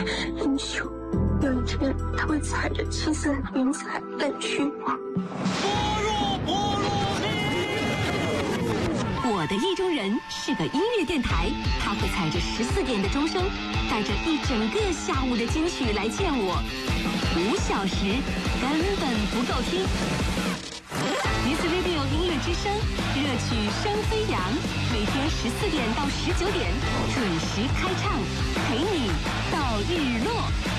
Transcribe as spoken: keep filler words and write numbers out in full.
才是英雄。有一天，他会踩着七色云彩奔去。 我的意中人是个音乐电台，他会踩着十四点的钟声，带着一整个下午的金曲来见我。五小时根本不够听。This Radio 音乐之声，热曲声飞扬，每天十四点到十九点准时开唱，陪你到日落。